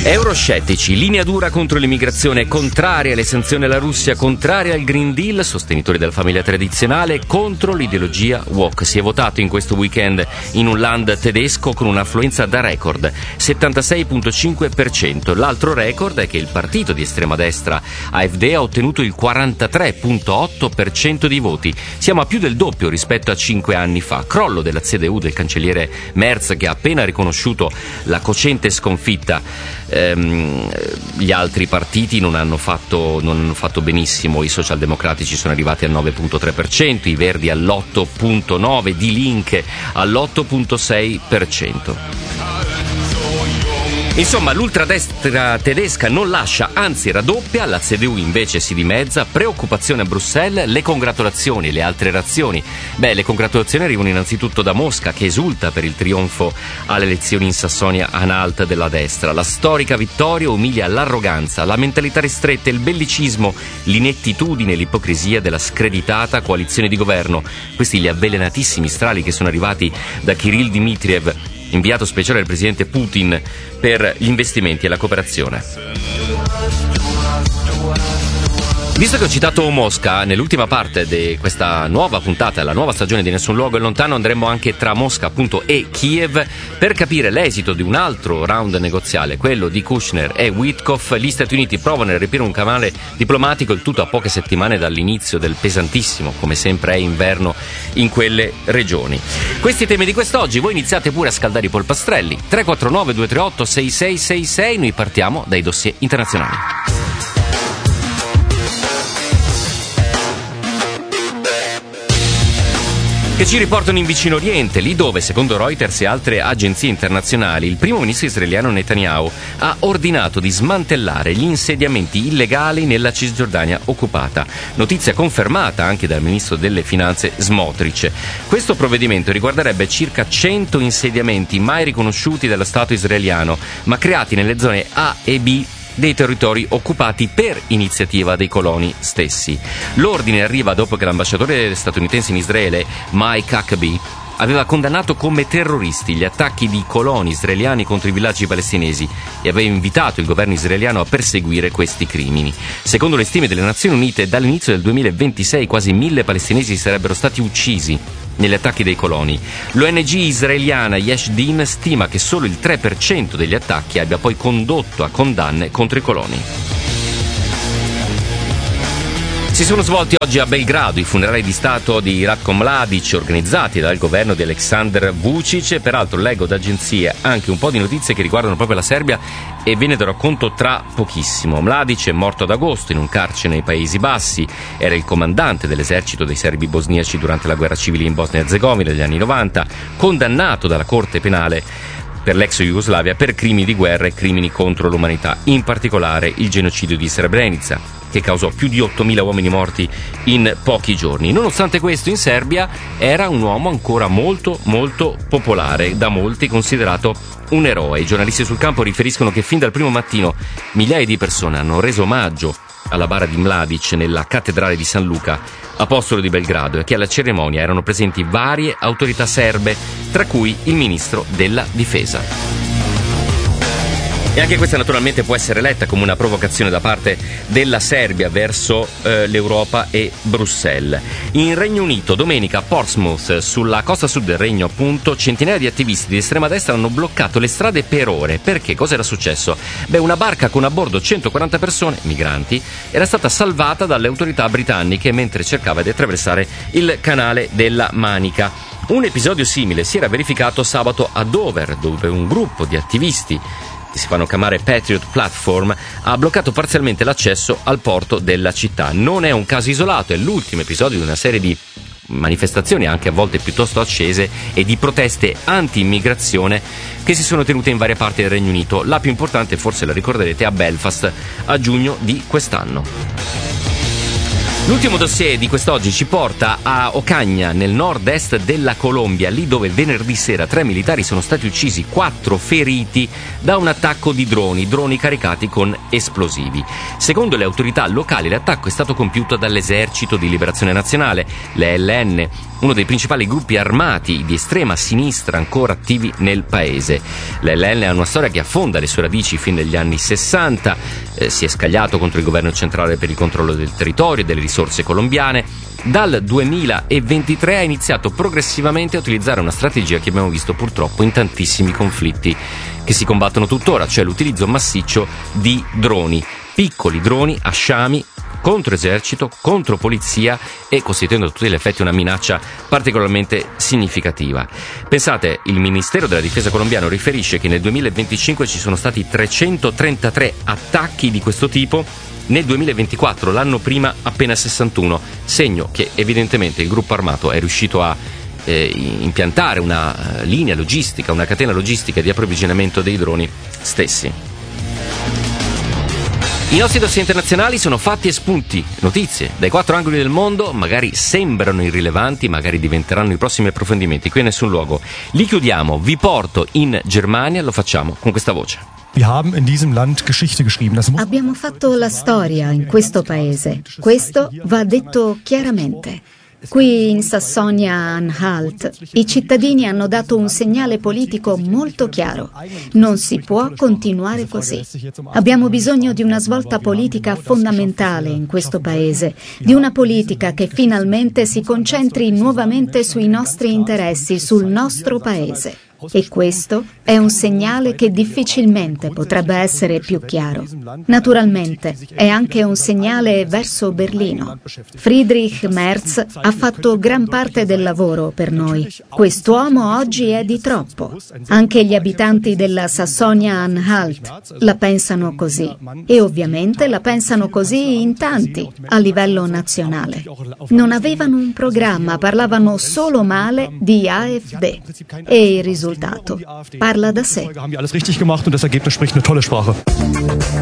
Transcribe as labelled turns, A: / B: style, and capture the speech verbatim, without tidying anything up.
A: Euroscettici, linea dura contro l'immigrazione, contraria alle sanzioni alla Russia, contraria al Green Deal, sostenitori della famiglia tradizionale, contro l'ideologia woke. Si è votato in questo weekend in un land tedesco con un'affluenza da record, settantasei virgola cinque per cento. L'altro record è che il partito di estrema destra A F D ha ottenuto il quarantatré virgola otto per cento di voti. Siamo a più del doppio rispetto a cinque anni fa. Crollo della C D U del cancelliere Merz, che ha appena riconosciuto la cocente sconfitta. Ehm, gli altri partiti non hanno fatto non hanno fatto benissimo. I socialdemocratici sono arrivati al nove virgola tre per cento, i Verdi all'otto virgola nove per cento, Die Linke all'otto virgola sei per cento. Insomma, l'ultradestra tedesca non lascia, anzi raddoppia, la C D U invece si dimezza, preoccupazione a Bruxelles, le congratulazioni, le altre reazioni. Beh, le congratulazioni arrivano innanzitutto da Mosca, che esulta per il trionfo alle elezioni in Sassonia-Anhalt della destra. La storica vittoria umilia l'arroganza, la mentalità ristretta, il bellicismo, l'inettitudine e l'ipocrisia della screditata coalizione di governo. Questi gli avvelenatissimi strali che sono arrivati da Kirill Dmitriev, inviato speciale del presidente Putin per gli investimenti e la cooperazione. Visto che ho citato Mosca, nell'ultima parte di questa nuova puntata, la nuova stagione di Nessun Luogo è Lontano, andremo anche tra Mosca appunto e Kiev per capire l'esito di un altro round negoziale, quello di Kushner e Witkoff. Gli Stati Uniti provano a riempire un canale diplomatico, il tutto a poche settimane dall'inizio del pesantissimo, come sempre è inverno in quelle regioni. Questi temi di quest'oggi, voi iniziate pure a scaldare i polpastrelli. tre quattro nove due tre otto sei sei sei sei, noi partiamo dai dossier internazionali. Che ci riportano in Vicino Oriente, lì dove, secondo Reuters e altre agenzie internazionali, il primo ministro israeliano Netanyahu ha ordinato di smantellare gli insediamenti illegali nella Cisgiordania occupata. Notizia confermata anche dal ministro delle finanze Smotrich. Questo provvedimento riguarderebbe circa cento insediamenti mai riconosciuti dallo Stato israeliano, ma creati nelle zone A e B dei territori occupati per iniziativa dei coloni stessi. L'ordine arriva dopo che l'ambasciatore statunitense in Israele, Mike Huckabee, aveva condannato come terroristi gli attacchi di coloni israeliani contro i villaggi palestinesi e aveva invitato il governo israeliano a perseguire questi crimini. Secondo le stime delle Nazioni Unite, dall'inizio del duemilaventisei quasi mille palestinesi sarebbero stati uccisi negli attacchi dei coloni. L'O N G israeliana Yesh Din stima che solo il tre per cento degli attacchi abbia poi condotto a condanne contro i coloni. Si sono svolti oggi a Belgrado i funerali di Stato di Ratko Mladic, organizzati dal governo di Aleksandar Vučić. Peraltro leggo da agenzie anche un po' di notizie che riguardano proprio la Serbia e ve ne darò conto tra pochissimo. Mladic è morto ad agosto in un carcere nei Paesi Bassi, era il comandante dell'esercito dei serbi bosniaci durante la guerra civile in Bosnia e Erzegovina negli anni novanta, condannato dalla Corte Penale per l'ex Jugoslavia per crimini di guerra e crimini contro l'umanità, in particolare il genocidio di Srebrenica, che causò più di ottomila uomini morti in pochi giorni. Nonostante questo, in Serbia era un uomo ancora molto molto popolare, da molti considerato un eroe. I giornalisti sul campo riferiscono che fin dal primo mattino migliaia di persone hanno reso omaggio alla bara di Mladic nella cattedrale di San Luca, apostolo di Belgrado, e che alla cerimonia erano presenti varie autorità serbe, tra cui il ministro della difesa. E anche questa naturalmente può essere letta come una provocazione da parte della Serbia verso eh, l'Europa e Bruxelles. In Regno Unito, domenica a Portsmouth, sulla costa sud del Regno appunto, centinaia di attivisti di estrema destra hanno bloccato le strade per ore. Perché? Cosa era successo? Beh, una barca con a bordo centoquaranta persone, migranti, era stata salvata dalle autorità britanniche mentre cercava di attraversare il canale della Manica. Un episodio simile si era verificato sabato a Dover, dove un gruppo di attivisti che si fanno chiamare Patriot Platform ha bloccato parzialmente l'accesso al porto della città. Non è un caso isolato, è l'ultimo episodio di una serie di manifestazioni anche a volte piuttosto accese e di proteste anti-immigrazione che si sono tenute in varie parti del Regno Unito. La più importante, forse la ricorderete, a Belfast a giugno di quest'anno. L'ultimo dossier di quest'oggi ci porta a Ocaña, nel nord-est della Colombia, lì dove venerdì sera tre militari sono stati uccisi, quattro feriti da un attacco di droni, droni caricati con esplosivi. Secondo le autorità locali l'attacco è stato compiuto dall'Esercito di Liberazione Nazionale, l'E L N, uno dei principali gruppi armati di estrema sinistra ancora attivi nel paese. L'E L N ha una storia che affonda le sue radici fin dagli anni sessanta, eh, si è scagliato contro il governo centrale per il controllo del territorio e delle risorse colombiane. Dal duemilaventitré ha iniziato progressivamente a utilizzare una strategia che abbiamo visto purtroppo in tantissimi conflitti che si combattono tuttora, cioè l'utilizzo massiccio di droni, piccoli droni a sciami contro esercito, contro polizia e costituendo a tutti gli effetti una minaccia particolarmente significativa. Pensate, il Ministero della Difesa colombiano riferisce che nel duemilaventicinque ci sono stati trecentotrentatré attacchi di questo tipo, nel duemilaventiquattro, l'anno prima, appena sessantuno, segno che evidentemente il gruppo armato è riuscito a eh, impiantare una linea logistica, una catena logistica di approvvigionamento dei droni stessi. I nostri dossier internazionali sono fatti e spunti, notizie dai quattro angoli del mondo, magari sembrano irrilevanti, magari diventeranno i prossimi approfondimenti, qui a Nessun Luogo. Li chiudiamo, vi porto in Germania, lo facciamo con questa voce.
B: Abbiamo fatto la storia in questo paese, questo va detto chiaramente. Qui in Sassonia-Anhalt i cittadini hanno dato un segnale politico molto chiaro. Non si può continuare così. Abbiamo bisogno di una svolta politica fondamentale in questo paese, di una politica che finalmente si concentri nuovamente sui nostri interessi, sul nostro paese. E questo è un segnale che difficilmente potrebbe essere più chiaro. Naturalmente è anche un segnale verso Berlino. Friedrich Merz ha fatto gran parte del lavoro per noi. Quest'uomo oggi è di troppo. Anche gli abitanti della Sassonia-Anhalt la pensano così. E ovviamente la pensano così in tanti, a livello nazionale. Non avevano un programma, parlavano solo male di A F D. E il risultato parla da sé.